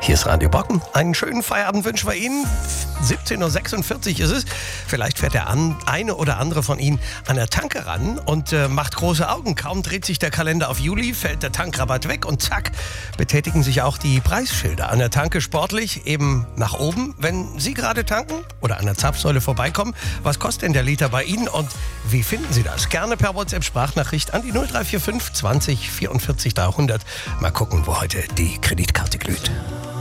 Hier ist Radio Brocken. Einen schönen Feierabend wünschen wir Ihnen. 17.46 Uhr ist es. Vielleicht fährt der eine oder andere von Ihnen an der Tanke ran und macht große Augen. Kaum dreht sich der Kalender auf Juli, fällt der Tankrabatt weg und zack, betätigen sich auch die Preisschilder an der Tanke sportlich eben nach oben. Wenn Sie gerade tanken oder an der Zapfsäule vorbeikommen, was kostet denn der Liter bei Ihnen und wie finden Sie das? Gerne per WhatsApp-Sprachnachricht an die 0345 20 44 300. Mal gucken, wo heute die Kreditkarte glüht.